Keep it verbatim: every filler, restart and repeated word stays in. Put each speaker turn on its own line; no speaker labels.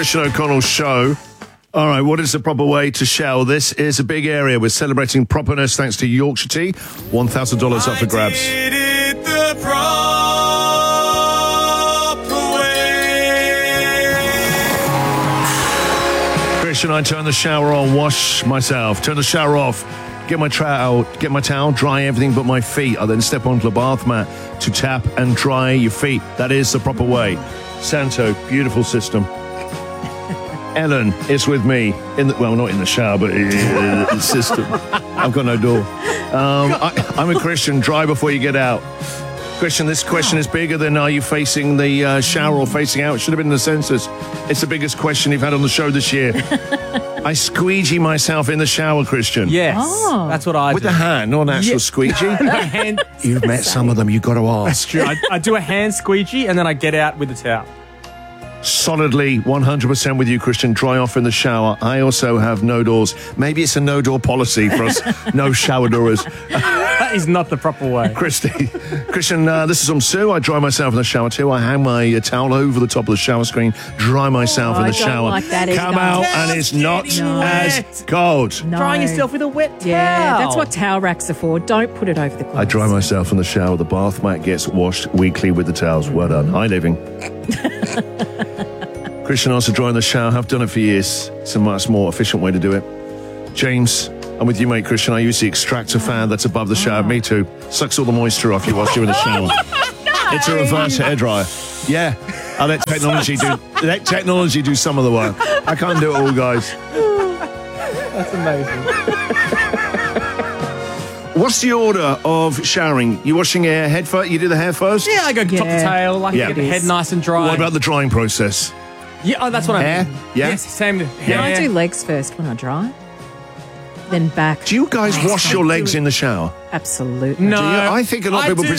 Christian O'Connell's show. All right, what is the proper way to shower? This is a big area. We're celebrating properness thanks to Yorkshire Tea. one thousand dollars up for grabs.
I did it the proper way.
Christian, I turn the shower on, wash myself, turn the shower off, get my towel, get my towel, dry everything but my feet. I then step onto the bath mat to tap and dry your feet. That is the proper way. Santo, beautiful system. Ellen is with me in the, well, not in the shower, but in the system. I've got no door. Um, I, I'm a Christian. Dry before you get out. Christian, this question is bigger than are you facing the uh, shower or facing out? It should have been the census. It's the biggest question you've had on the show this year. I squeegee myself in the shower, Christian.
Yes,
Oh.
that's what I
With
do.
the hand, not an actual
Yeah.
squeegee.
hand,
You've met some of them. You've got to ask.
true. I, I do a hand squeegee and then I get out with the towel.
Solidly one hundred percent with you, Christian. Dry off in the shower. I also have no doors. Maybe it's a no door policy for us. No shower doors.
That is not the proper way.
Christy. Christian, uh, this is from Sue. I dry myself in the shower too. I hang my uh, towel over the top of the shower screen, dry myself
Oh,
in
I
the
don't
shower.
like that
Come
either.
out and it's not
No.
as cold.
No.
Drying yourself with a wet towel.
Yeah, that's what towel racks are for. Don't put it over the clothes.
I dry myself in the shower. The bath mat gets washed weekly with the towels. Well done. Hi, living. Christian also dry in the shower. I've done it for years. It's a much more efficient way to do it. James, I'm with you, mate, Christian. I use the extractor fan that's above the shower. Me too. Sucks all the moisture off you whilst you're in the shower. It's a reverse hairdryer. Yeah. I let technology do let technology do some of the work. I can't do it all, guys.
That's amazing.
What's the order of showering? You washing your head first? You do the hair first?
Yeah, I go top to
Yeah.
tail, like
Yeah.
get the head nice and dry.
What about the drying process?
Yeah, oh, that's what I
Hair?
mean.
Yeah?
Yes, same.
And
Hair.
I do legs first when I dry, then back.
Do you guys
Yes,
wash
I
your
do
legs
it.
in the shower?
Absolutely.
No,
Do you? I think a lot of
I
people
do.